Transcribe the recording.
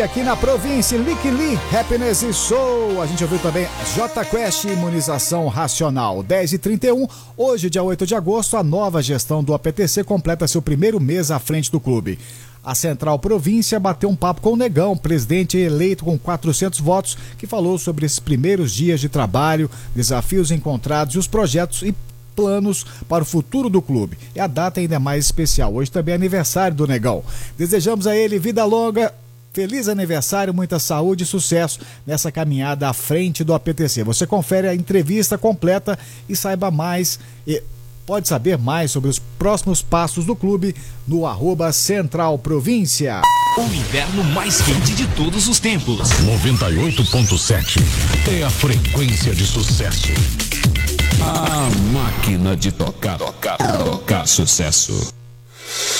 Aqui na província, Liquili, Happiness e Soul. A gente ouviu também J Quest, Imunização Racional. 10h31, hoje, dia 8 de agosto, a nova gestão do APTC completa seu primeiro mês à frente do clube. A Central Província bateu um papo com o Negão, presidente eleito com 400 votos, que falou sobre esses primeiros dias de trabalho, desafios encontrados e os projetos e planos para o futuro do clube. E a data ainda é mais especial. Hoje também é aniversário do Negão. Desejamos a ele vida longa, feliz aniversário, muita saúde e sucesso nessa caminhada à frente do APTC. Você confere a entrevista completa e saiba mais, pode saber mais sobre os próximos passos do clube no @Central Província. O inverno mais quente de todos os tempos. 98.7 é a frequência de sucesso. A máquina de tocar sucesso.